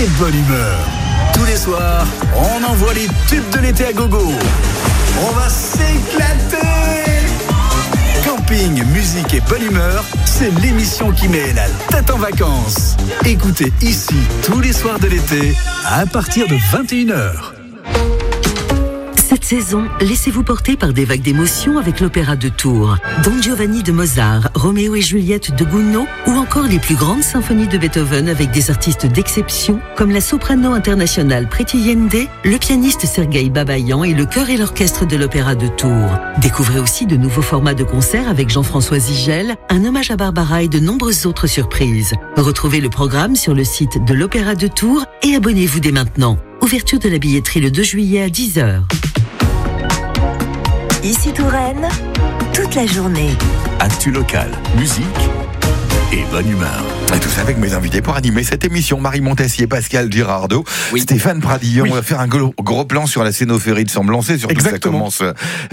et bonne humeur. Tous les soirs, on envoie les tubes de l'été à gogo. On va s'éclater. Camping, musique et bonne humeur, c'est l'émission qui met la tête en vacances. Écoutez ici tous les soirs de l'été à partir de 21h. Cette saison, laissez-vous porter par des vagues d'émotions avec l'opéra de Tours, Don Giovanni de Mozart, Roméo et Juliette de Gounod ou encore les plus grandes symphonies de Beethoven avec des artistes d'exception comme la soprano internationale Priti Yende, le pianiste Sergueï Babayan et le chœur et l'orchestre de l'opéra de Tours. Découvrez aussi de nouveaux formats de concerts avec Jean-François Zigel, un hommage à Barbara et de nombreuses autres surprises. Retrouvez le programme sur le site de l'opéra de Tours et abonnez-vous dès maintenant. Ouverture de la billetterie le 2 juillet à 10h. Ici Touraine, toute la journée. Actu local, musique et bonne humeur. Et tout ça avec mes invités pour animer cette émission. Marie Montessier, Pascal Girardot, Stéphane Pradillon. On va faire un gros plan sur la Cénophérie de Semblançay. Surtout que ça commence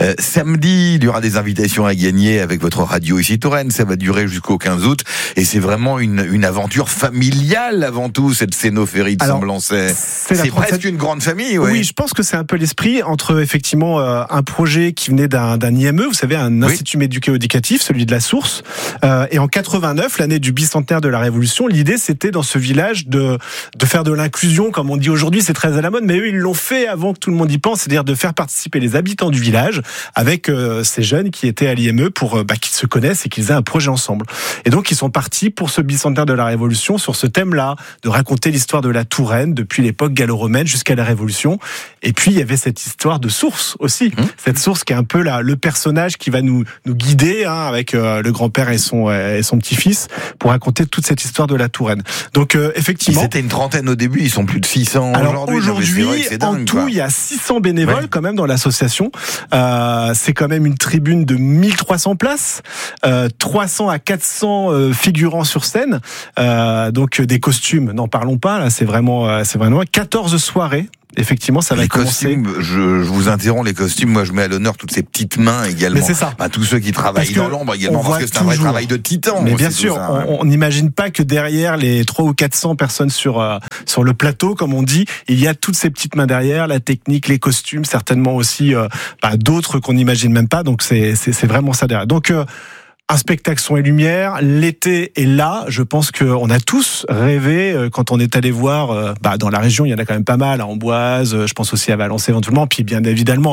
samedi. Il y aura des invitations à gagner avec votre radio ici Touraine. Ça va durer jusqu'au 15 août. Et c'est vraiment une aventure familiale avant tout, cette Cénophérie de Semblançay. C'est presque une grande famille. Ouais. Oui, je pense que c'est un peu l'esprit entre effectivement un projet qui venait d'un IME, vous savez, un institut médico-éducatif, celui de la Source. Et en 89, l'année du bicentenaire de la Révolution, l'idée c'était dans ce village de faire de l'inclusion, comme on dit aujourd'hui, c'est très à la mode, mais eux ils l'ont fait avant que tout le monde y pense, c'est-à-dire de faire participer les habitants du village avec ces jeunes qui étaient à l'IME pour qu'ils se connaissent et qu'ils aient un projet ensemble. Et donc ils sont partis pour ce bicentenaire de la Révolution sur ce thème-là, de raconter l'histoire de la Touraine depuis l'époque gallo-romaine jusqu'à la Révolution. Et puis il y avait cette histoire de Source aussi, cette Source qui est un peu le personnage qui va nous guider avec le grand-père et son petit-fils pour raconter toute cette histoire de la Touraine. Donc effectivement, ils étaient une trentaine au début, ils sont plus de 600 aujourd'hui. En tout, il y a 600 bénévoles quand même dans l'association. C'est quand même une tribune de 1300 places, 300 à 400 figurants sur scène. Donc des costumes, n'en parlons pas. Là, c'est vraiment 14 soirées. Effectivement, ça va commencer. Les costumes, je vous interromps, les costumes, moi je mets à l'honneur toutes ces petites mains également. Mais c'est ça. Tous ceux qui travaillent dans l'ombre également, parce que c'est un vrai travail de titan. Mais bien sûr, on n'imagine pas que derrière les 300 ou 400 personnes sur le plateau, comme on dit, il y a toutes ces petites mains derrière, la technique, les costumes, certainement aussi d'autres qu'on n'imagine même pas. Donc c'est vraiment ça derrière. Donc un spectacle son et lumière, l'été est là. Je pense qu'on a tous rêvé quand on est allé voir dans la région, il y en a quand même pas mal, à Amboise, je pense aussi à Valence éventuellement, puis bien évidemment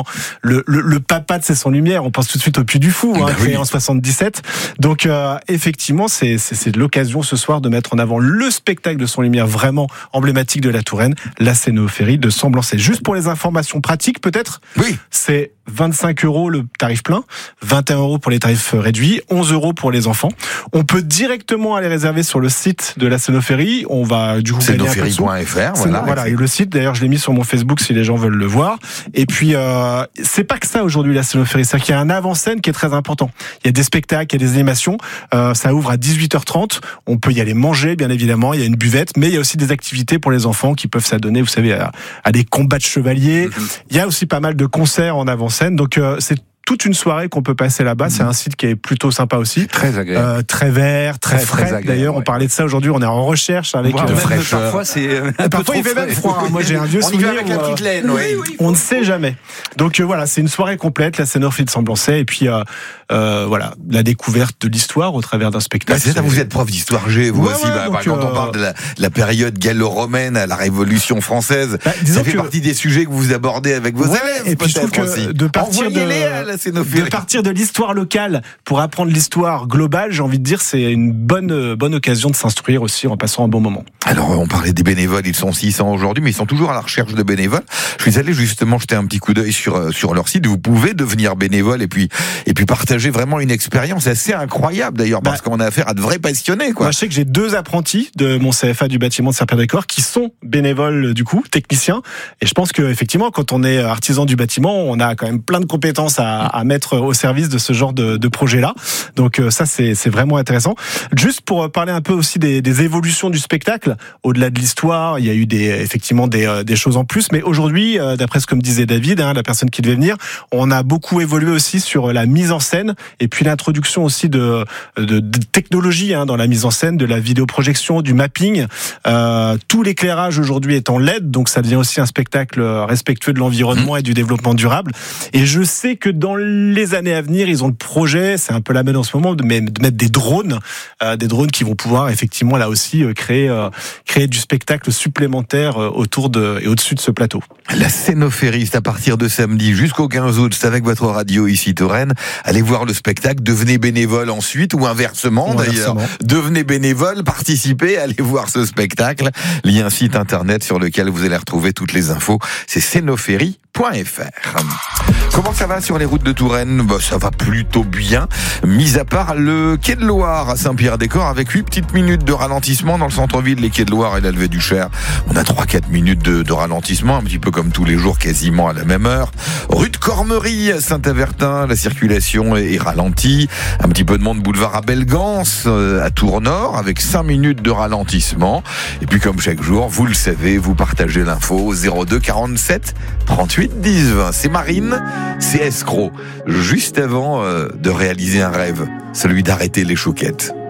le papa de C'est son lumière, on pense tout de suite au Puy du Fou, créé en 77. Donc effectivement, c'est l'occasion ce soir de mettre en avant le spectacle de Son lumière vraiment emblématique de la Touraine, la Cénophérie de Semblançay. Juste pour les informations pratiques peut-être, c'est 25 € le tarif plein, 21 € pour les tarifs réduits, 11 € pour les enfants. On peut directement aller réserver sur le site de la Cénophérie. On va du coup gagner un peu de sous. Voilà, et le site, d'ailleurs, je l'ai mis sur mon Facebook si les gens veulent le voir. Et puis, c'est pas que ça aujourd'hui la Cénophérie, c'est qu'il y a un avant-scène qui est très important. Il y a des spectacles, il y a des animations. Ça ouvre à 18h30. On peut y aller manger, bien évidemment. Il y a une buvette, mais il y a aussi des activités pour les enfants qui peuvent s'adonner, vous savez, à des combats de chevaliers. Il y a aussi pas mal de concerts en avant-scène. Donc c'est toute une soirée qu'on peut passer là-bas. C'est un site qui est plutôt sympa aussi. Très agréable. Très vert, très frais. D'ailleurs, on parlait de ça aujourd'hui. On est en recherche avec parfois, c'est parfois il fait même froid. Moi, j'ai un vieux souvenir. Avec la petite laine, on ne sait jamais. Donc voilà, c'est une soirée complète, la Cénophérie de Semblançay. Et puis voilà, la découverte de l'histoire au travers d'un spectacle. C'est ça, vous êtes prof d'histoire G, vous aussi. Quand on parle de la période gallo-romaine à la Révolution française, ça fait partie des sujets que vous abordez avec vos élèves. Et puis je trouve que de partir de l'histoire locale pour apprendre l'histoire globale, j'ai envie de dire, c'est une bonne occasion de s'instruire aussi en passant un bon moment. Alors, on parlait des bénévoles, ils sont 600 aujourd'hui, mais ils sont toujours à la recherche de bénévoles. Je suis allé justement jeter un petit coup d'œil sur leur site. Vous pouvez devenir bénévole et puis partager vraiment une expérience assez incroyable d'ailleurs, parce qu'on a affaire à de vrais passionnés, quoi. Moi, je sais que j'ai 2 apprentis de mon CFA du bâtiment de Saint-Pierre-des-Corps qui sont bénévoles du coup, techniciens. Et je pense que effectivement, quand on est artisan du bâtiment, on a quand même plein de compétences à à mettre au service de ce genre de projet-là. Donc ça, c'est vraiment intéressant. Juste pour parler un peu aussi des évolutions du spectacle, au-delà de l'histoire, il y a eu effectivement des choses en plus, mais aujourd'hui, d'après ce que me disait David, la personne qui devait venir, on a beaucoup évolué aussi sur la mise en scène et puis l'introduction aussi de technologie dans la mise en scène, de la vidéoprojection, du mapping. Tout l'éclairage aujourd'hui est en LED, donc ça devient aussi un spectacle respectueux de l'environnement et du développement durable. Et je sais que dans les années à venir, ils ont le projet, c'est un peu la mode en ce moment, de mettre des drones qui vont pouvoir effectivement là aussi créer du spectacle supplémentaire autour et au-dessus de ce plateau. La Scénophérie, c'est à partir de samedi jusqu'au 15 août, c'est avec votre radio ici Touraine. Allez voir le spectacle, devenez bénévole ensuite, ou inversement d'ailleurs. Devenez bénévole, participez, allez voir ce spectacle. Il y a un site internet sur lequel vous allez retrouver toutes les infos, c'est scénophérie.fr. Comment ça va sur les routes de Touraine ? Ça va plutôt bien, mis à part le quai de Loire à Saint-Pierre-des-Corps, avec 8 petites minutes de ralentissement dans le centre-ville. Les quais de Loire et la levée du Cher, on a 3-4 minutes de ralentissement, un petit peu comme tous les jours, quasiment à la même heure. Rue de Cormery à Saint-Avertin, la circulation est ralentie. Un petit peu de monde boulevard à Belgance, à Tours-Nord, avec 5 minutes de ralentissement. Et puis comme chaque jour, vous le savez, vous partagez l'info 02 47 38 10 20. C'est Marine, c'est Escroc, juste avant de réaliser un rêve, celui d'arrêter les chouquettes.